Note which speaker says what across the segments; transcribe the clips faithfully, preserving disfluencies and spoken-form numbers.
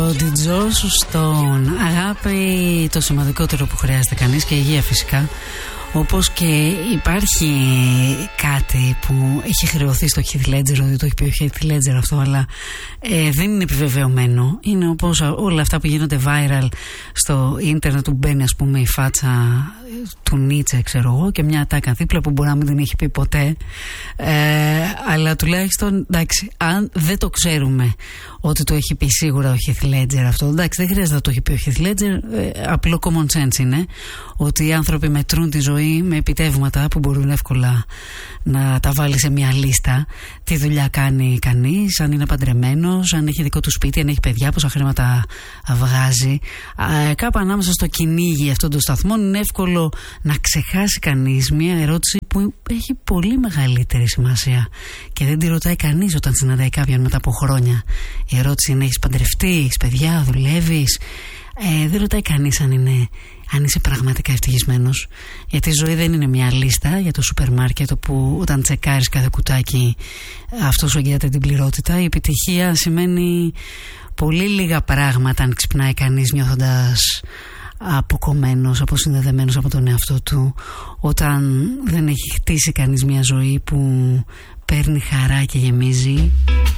Speaker 1: το Ντιτζό στον αγάπη, το σημαντικότερο που χρειάζεται κανείς, και υγεία φυσικά. Όπως και υπάρχει κάτι που έχει χρεωθεί στο Heath Ledger, ότι το έχει πει ο Heath Ledger αυτό, αλλά ε, δεν είναι επιβεβαιωμένο. Είναι όπως όλα αυτά που γίνονται viral στο ίντερνετ, που μπαίνει ας πούμε η φάτσα του Νίτσε, ξέρω εγώ, και μια ατάκα δίπλα που μπορεί να μην την έχει πει ποτέ, ε, αλλά τουλάχιστον εντάξει, αν δεν το ξέρουμε ότι το έχει πει σίγουρα ο Heath Ledger αυτό, εντάξει, δεν χρειάζεται να το έχει πει ο Heath Ledger, ε, απλό common sense είναι ότι οι άνθρωποι μετρούν τη ζωή με επιτεύγματα που μπορούν εύκολα να τα βάλει σε μια λίστα. Τι δουλειά κάνει κανείς, αν είναι παντρεμένος, αν έχει δικό του σπίτι, αν έχει παιδιά, πόσα χρήματα βγάζει. Ε, κάπου ανάμεσα στο κυνήγι αυτών των σταθμών είναι εύκολο να ξεχάσει κανείς μια ερώτηση που έχει πολύ μεγαλύτερη σημασία και δεν τη ρωτάει κανείς όταν συναντάει κάποιον μετά από χρόνια. Η ερώτηση είναι: έχεις παντρευτεί, έχεις παιδιά, δουλεύεις? Ε, δεν ρωτάει κανείς αν είναι αν είσαι πραγματικά ευτυχισμένος, γιατί η ζωή δεν είναι μια λίστα για το σούπερ μάρκετ όπου όταν τσεκάρεις κάθε κουτάκι αυτό σου εγγυάται την πληρότητα. Η επιτυχία σημαίνει πολύ λίγα πράγματα αν ξυπνάει κανείς νιώθοντας αποκομμένος, αποσυνδεδεμένος από τον εαυτό του, όταν δεν έχει χτίσει κανείς μια ζωή που παίρνει χαρά και γεμίζει.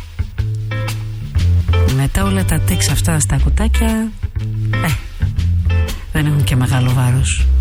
Speaker 1: Μετά όλα τα τέξ αυτά στα κουτάκια ε, δεν έχουν και μεγάλο βάρος.